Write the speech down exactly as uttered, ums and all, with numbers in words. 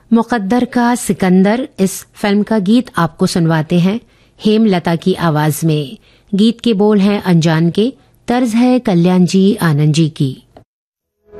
मुकद्दर का सिकंदर इस फिल्म का गीत आपको सुनवाते हैं हेमलता की आवाज में। गीत के बोल हैं अनजान के, तर्ज है कल्याण जी आनंद जी की।